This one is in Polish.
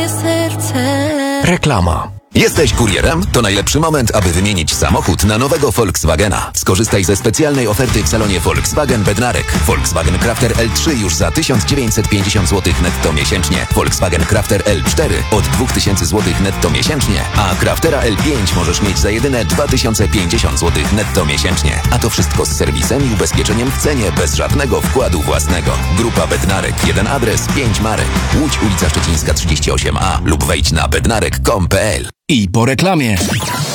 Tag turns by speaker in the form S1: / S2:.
S1: Reklama.
S2: Jesteś kurierem? To najlepszy moment, aby wymienić samochód na nowego Volkswagena. Skorzystaj ze specjalnej oferty w salonie Volkswagen Bednarek. Volkswagen Crafter L3 już za 1950 zł netto miesięcznie. Volkswagen Crafter L4 od 2000 zł netto miesięcznie. A Craftera L5 możesz mieć za jedyne 2050 zł netto miesięcznie. A to wszystko z serwisem i ubezpieczeniem w cenie, bez żadnego wkładu własnego. Grupa Bednarek. Jeden adres, 5 marek. Łódź, ulica Szczecińska 38A lub wejdź na bednarek.com.pl.
S1: I po reklamie.